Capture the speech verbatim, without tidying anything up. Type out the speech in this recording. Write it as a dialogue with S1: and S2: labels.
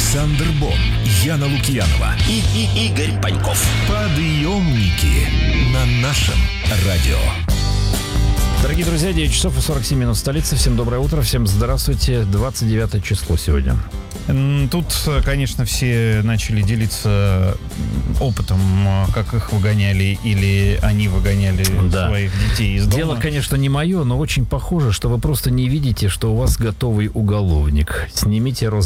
S1: Александр Бон, Яна Лукьянова
S2: и, и Игорь Паньков.
S1: Подъемники на нашем радио.
S3: Дорогие друзья, девять часов и сорок семь минут в столице. Всем доброе утро, всем здравствуйте. двадцать девятое число сегодня.
S4: Тут, конечно, все начали делиться опытом, как их выгоняли или они выгоняли да. своих детей из дома.
S3: Дело, конечно, не мое, но очень похоже, что вы просто не видите, что у вас готовый уголовник. Снимите роз